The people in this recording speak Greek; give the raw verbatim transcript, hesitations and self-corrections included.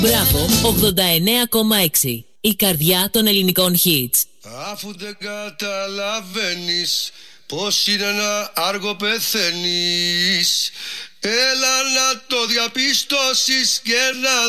Μπράβο ογδόντα εννέα κόμμα έξι. Η καρδιά των ελληνικών hits. Αφού δεν καταλαβαίνεις πως είναι ένα άργο πεθαίνεις, έλα να το διαπιστώσεις και να